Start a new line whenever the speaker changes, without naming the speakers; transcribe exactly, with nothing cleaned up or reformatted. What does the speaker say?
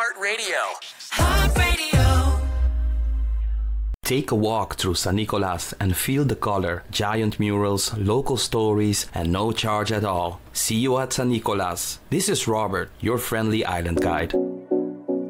Heart Radio.
Heart Radio.
Take a walk through San Nicolas and feel the color, giant murals, local stories, and no charge at all. See you at San Nicolas. This is Robert, your friendly island guide.